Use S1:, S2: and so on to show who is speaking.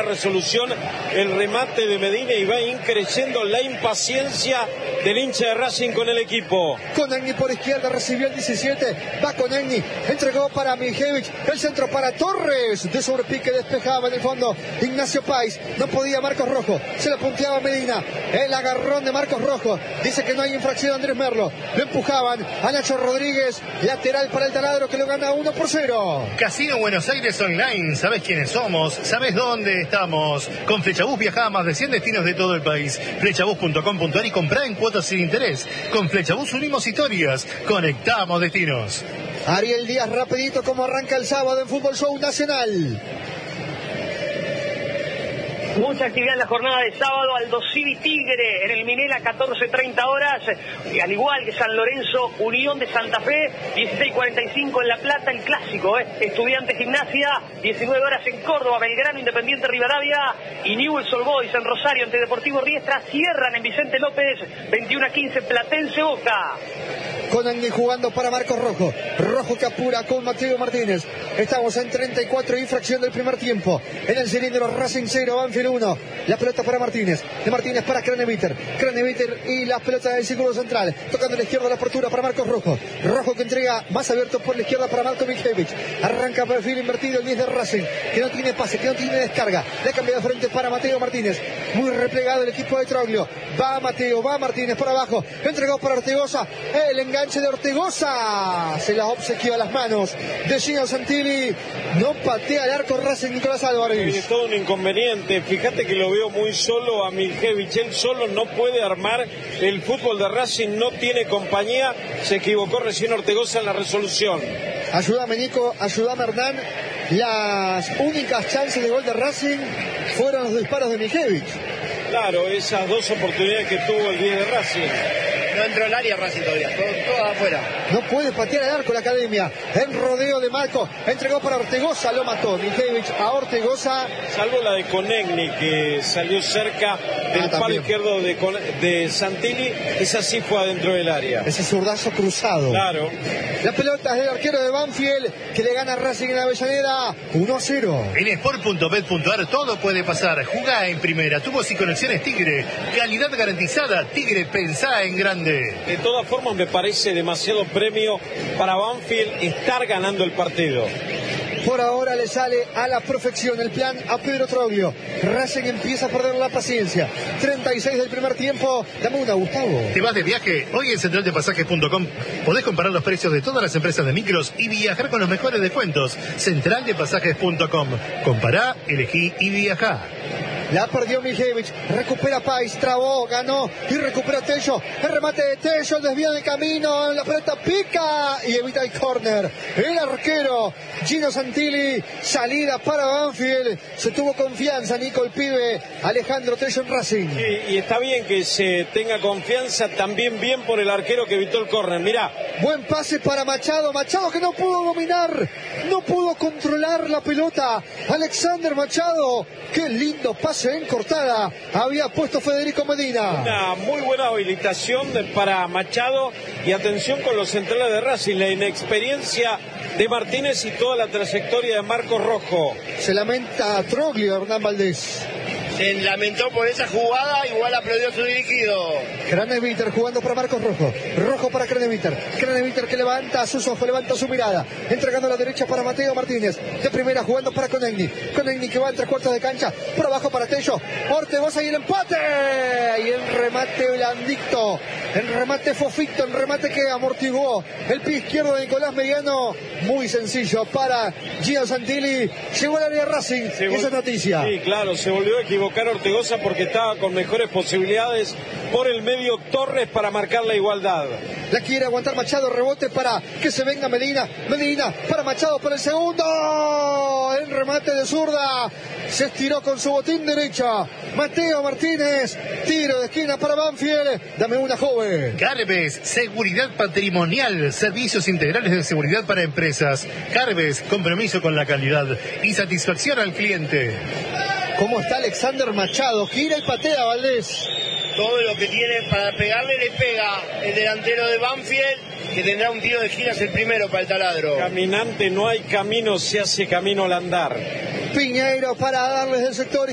S1: resolución el remate de Medina y va increciendo la impaciencia del hincha de Racing con el equipo.
S2: Konechny por izquierda, recibió el 17, va Konechny, entregó para Mijevic, el centro para Torres, de sobrepique despejaba en el fondo Ignacio Páez, no podía Marcos Rojo, se la punteaba Medina, el agarrón de Marcos Rojo, dice que no hay infracción Andrés Merlo, lo empujaban a Nacho Rodríguez, lateral para el Taladro que lo gana 1-0.
S3: Casino Buenos Aires Online, ¿sabes quiénes somos? ¿Sabes dónde estamos? Con Flechabús viaja a más de 100 destinos de todo el país. Flechabús.com.ar y comprá en cuotas sin interés. Con Flechabús unimos historias, conectamos destinos.
S2: Ariel Díaz, rapidito como arranca el sábado en Fútbol Show Nacional.
S4: Mucha actividad en la jornada de sábado. Aldo Civi Tigre en el Minela, 14:30 horas. Y al igual que San Lorenzo, Unión de Santa Fe, 16:45 en La Plata, el clásico. Estudiantes Gimnasia, 19 horas en Córdoba, Belgrano, Independiente Rivadavia. Y Newell's Old Boys en Rosario, ante Deportivo Riestra. Cierran en Vicente López, 21:15, Platense Boca.
S2: Konechny jugando para Marcos Rojo. Rojo que apura con Mateo Martínez. Estamos en 34 infracción del primer tiempo. En el cilindro Racing 0, Banfield 1. La pelota para Martínez. De Martínez para Craneviter. Craneviter y la pelota del círculo central. Tocando a la izquierda la apertura para Marcos Rojo. Rojo que entrega más abierto por la izquierda para Marco Mijevic. Arranca perfil invertido el 10 de Racing. Que no tiene pase, que no tiene descarga. Le cambia de frente para Mateo Martínez. Muy replegado el equipo de Troglio. Va Mateo, va Martínez por abajo. Entregó para Ortegoza. El enganche de Ortegoza. Se la obsequió a las manos de Gino Santilli. No patea el arco Racing Nicolás Álvarez.
S1: Es todo un inconveniente. Fíjate que lo veo muy solo a Mijevic. Él solo no puede armar el fútbol de Racing. No tiene compañía. Se equivocó recién Ortegoza en la resolución.
S2: Ayúdame Nico, ayúdame Hernán. Las únicas chances de gol de Racing fueron los disparos de Mijevic.
S1: Claro, esas dos oportunidades que tuvo el 10 de Racing.
S5: No entró al área Racing todavía, todo afuera.
S2: No puede patear el arco la Academia. En rodeo de Marco, entregó para Ortegoza, lo mató Mijevic a Ortegoza.
S1: Salvo la de Konechny, que salió cerca del palo izquierdo de Santilli. Esa sí fue adentro del área.
S2: Ese zurdazo cruzado.
S1: Claro.
S2: La pelota es del arquero de Banfield, que le gana a Racing en la Avellaneda 1-0.
S3: En sport.bet.ar todo puede pasar. Jugá en primera. Tubos y conexiones Tigre. Calidad garantizada. Tigre, pensá en grande.
S1: De todas formas, me parece demasiado premio para Banfield estar ganando el partido.
S2: Por ahora le sale a la perfección el plan a Pedro Troglio. Racing empieza a perder la paciencia. 36 del primer tiempo. Dame una, Gustavo.
S3: ¿Te vas de viaje? Hoy en centraldepasajes.com podés comparar los precios de todas las empresas de micros y viajar con los mejores descuentos. Centraldepasajes.com. Compará, elegí y viajá.
S2: La perdió Mijevic, recupera Páez, trabó, ganó y recupera Tello. El remate de Tello, el desvío de camino, la pelota pica y evita el córner. El arquero Gino Santilli, salida para Banfield. Se tuvo confianza Nico, el pibe Alejandro Tello en Racing.
S1: Y está bien que se tenga confianza, también bien por el arquero que evitó el córner. Mirá.
S2: Buen pase para Machado, Machado que no pudo dominar, no pudo controlar la pelota. Alexander Machado, qué lindo pase en cortada había puesto Federico Medina.
S1: Una muy buena habilitación para Machado y atención con los centrales de Racing, la inexperiencia de Martínez y toda la trayectoria de Marcos Rojo.
S2: Se lamenta Troglio, Hernán Valdés.
S5: Se lamentó por esa jugada, igual aplaudió su dirigido.
S2: Craneviter jugando para Marcos Rojo. Rojo para Craneviter. Craneviter que levanta sus ojos, levanta su mirada. Entregando a la derecha para Mateo Martínez. De primera jugando para Konechny. Konechny que va en 3/4 de cancha. Por abajo para Tello. Ortegoza y el empate. Y el remate blandito. El remate fofito. El remate que amortiguó el pie izquierdo de Nicolás Mediano. Muy sencillo para Gino Santilli. Llegó al área Racing. Esa es noticia.
S1: Sí, claro, se volvió a equivocar Ortegoza porque estaba con mejores posibilidades por el medio Torres para marcar la igualdad.
S2: La quiere aguantar Machado, rebote para que se venga Medina. Medina para Machado por el segundo. El remate de zurda. Se estiró con su botín derecha. Mateo Martínez. Tiro de esquina para Banfield. Dame una, joven.
S3: Carves, seguridad patrimonial. Servicios integrales de seguridad para empresas. Carves, compromiso con la calidad y satisfacción al cliente.
S2: ¿Cómo está Alexander Machado? Gira y patea, Valdés.
S5: Todo lo que tiene para pegarle le pega el delantero de Banfield, que tendrá un tiro de esquina, es el primero para el Taladro.
S1: Caminante no hay camino, se hace camino al andar.
S2: Piñeiro para darles del sector